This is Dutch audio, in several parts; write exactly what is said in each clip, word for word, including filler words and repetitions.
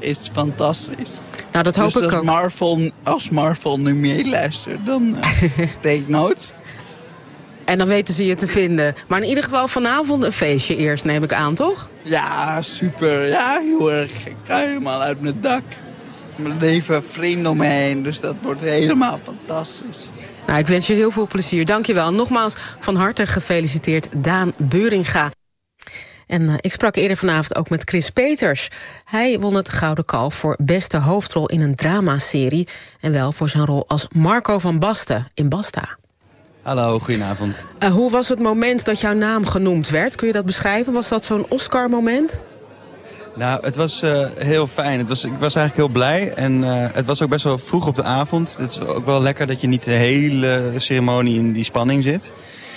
is fantastisch. Nou, dat hoop dus ik als ook. Marvel, als Marvel nu meeluistert, dan uh, take notes. En dan weten ze je te vinden. Maar in ieder geval vanavond een feestje eerst, neem ik aan, toch? Ja, super. Ja, heel erg. Ik ga helemaal uit mijn dak. Mijn leven vrienden om me heen, dus dat wordt helemaal fantastisch. Nou, ik wens je heel veel plezier. Dank je wel. Nogmaals van harte gefeliciteerd Daan Beuringa. En uh, ik sprak eerder vanavond ook met Chris Peters. Hij won het Gouden Kalf voor beste hoofdrol in een dramaserie. En wel voor zijn rol als Marco van Basten in Basta. Hallo, goedenavond. Uh, hoe was het moment dat jouw naam genoemd werd? Kun je dat beschrijven? Was dat zo'n Oscar-moment? Nou, het was uh, heel fijn. Het was, ik was eigenlijk heel blij. En uh, het was ook best wel vroeg op de avond. Het is ook wel lekker dat je niet de hele ceremonie in die spanning zit.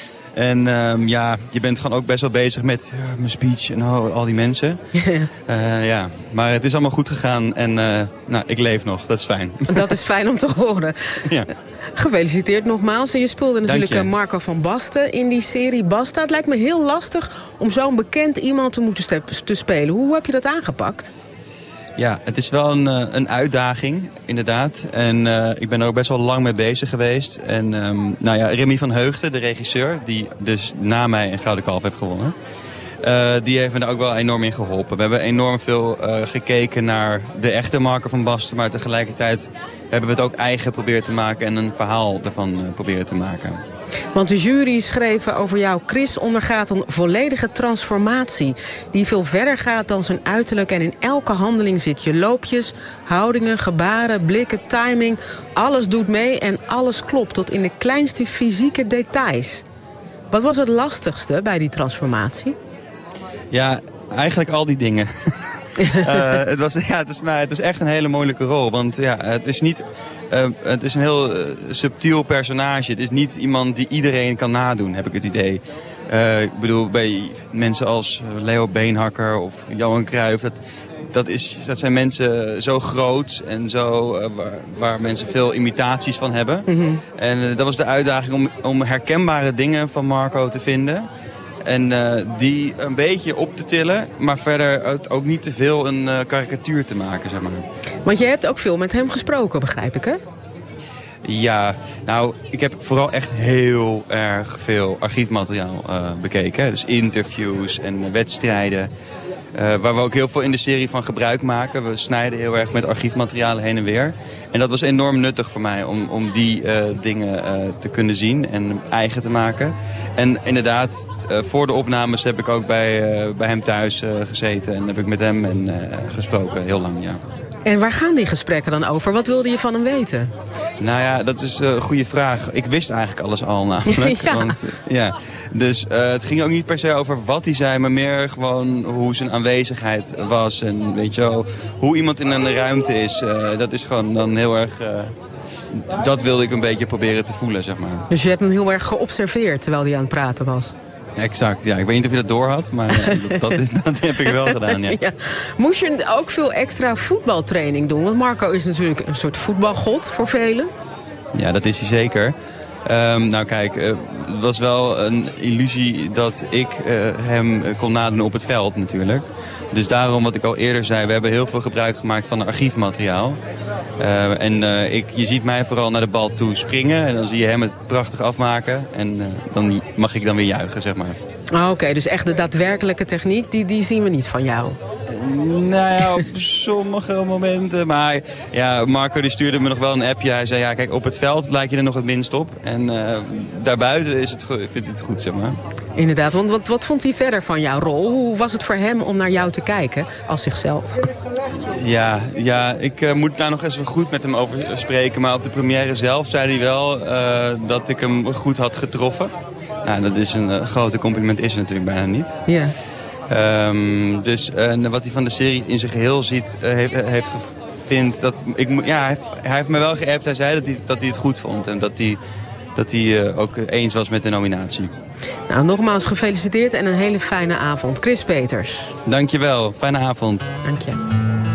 En um, ja, je bent gewoon ook best wel bezig met uh, mijn speech en oh, al die mensen. uh, ja, maar het is allemaal goed gegaan en uh, nou, ik leef nog. Dat is fijn. Dat is fijn om te horen. Ja. Gefeliciteerd nogmaals. En je speelde natuurlijk Dank je. Marco van Basten in die serie Basta. Het lijkt me heel lastig om zo'n bekend iemand te moeten ste- te spelen. Hoe heb je dat aangepakt? Ja, het is wel een, uh, een uitdaging, inderdaad. En uh, ik ben er ook best wel lang mee bezig geweest. En um, nou ja, Remy van Heugden, de regisseur, die dus na mij een Gouden Kalf heeft gewonnen. Uh, die heeft me daar ook wel enorm in geholpen. We hebben enorm veel uh, gekeken naar de echte Marco van Basten. Maar tegelijkertijd hebben we het ook eigen geprobeerd te maken en een verhaal ervan uh, proberen te maken. Want de jury schreef over jou: Chris ondergaat een volledige transformatie die veel verder gaat dan zijn uiterlijk. En in elke handeling zit je loopjes, houdingen, gebaren, blikken, timing. Alles doet mee en alles klopt tot in de kleinste fysieke details. Wat was het lastigste bij die transformatie? Ja, eigenlijk al die dingen. uh, het, was, ja, het, is, nou, het is echt een hele moeilijke rol. Want ja, het is niet... Uh, het is een heel uh, subtiel personage. Het is niet iemand die iedereen kan nadoen, heb ik het idee. Uh, ik bedoel, bij mensen als Leo Beenhakker of Johan Cruijff... Dat, dat, is, dat zijn mensen zo groot en zo, uh, waar, waar mensen veel imitaties van hebben. Mm-hmm. En uh, dat was de uitdaging om, om herkenbare dingen van Marco te vinden... En uh, die een beetje op te tillen, maar verder ook niet te veel een uh, karikatuur te maken, zeg maar. Want je hebt ook veel met hem gesproken, begrijp ik, hè? Ja, nou, ik heb vooral echt heel erg veel archiefmateriaal uh, bekeken. Hè? Dus interviews en uh, wedstrijden. Uh, waar we ook heel veel in de serie van gebruik maken. We snijden heel erg met archiefmaterialen heen en weer. En dat was enorm nuttig voor mij om, om die uh, dingen uh, te kunnen zien en eigen te maken. En inderdaad, uh, voor de opnames heb ik ook bij, uh, bij hem thuis uh, gezeten. En heb ik met hem en, uh, gesproken, heel lang, ja. En waar gaan die gesprekken dan over? Wat wilde je van hem weten? Nou ja, dat is een goede vraag. Ik wist eigenlijk alles al namelijk. Ja. Want, ja. Dus uh, het ging ook niet per se over wat hij zei, maar meer gewoon hoe zijn aanwezigheid was. En weet je wel, hoe iemand in een ruimte is. Uh, dat is gewoon dan heel erg... Uh, dat wilde ik een beetje proberen te voelen, zeg maar. Dus je hebt hem heel erg geobserveerd terwijl hij aan het praten was? Exact, ja. Ik weet niet of je dat door had, maar uh, dat, is, dat heb ik wel gedaan, ja. Ja. Moest je ook veel extra voetbaltraining doen? Want Marco is natuurlijk een soort voetbalgod voor velen. Ja, dat is hij zeker. Um, nou kijk, uh, het was wel een illusie dat ik uh, hem kon nadoen op het veld natuurlijk. Dus daarom, wat ik al eerder zei, we hebben heel veel gebruik gemaakt van archiefmateriaal. Uh, en uh, ik, je ziet mij vooral naar de bal toe springen en dan zie je hem het prachtig afmaken. En uh, dan mag ik dan weer juichen, zeg maar. Oh, Oké, okay, dus echt de daadwerkelijke techniek, die, die zien we niet van jou? Nou ja, op sommige momenten. Maar ja, Marco die stuurde me nog wel een appje. Hij zei, ja kijk, op het veld lijkt je er nog het minst op. En uh, daarbuiten is het, vindt hij het goed, zeg maar. Inderdaad, want wat, wat vond hij verder van jouw rol? Hoe was het voor hem om naar jou te kijken als zichzelf? Ja, ja ik uh, moet daar nog eens goed met hem over spreken. Maar op de première zelf zei hij wel uh, dat ik hem goed had getroffen. Nou, dat is een uh, grote compliment, is er natuurlijk bijna niet. Ja. Um, dus uh, wat hij van de serie in zijn geheel ziet, uh, heeft, heeft vindt dat ik ja, hij heeft, hij heeft me wel geappt. Hij zei dat hij, dat hij het goed vond en dat hij, dat hij uh, ook eens was met de nominatie. Nou, nogmaals gefeliciteerd en een hele fijne avond. Chris Peters. Dankjewel, fijne avond. Dank je.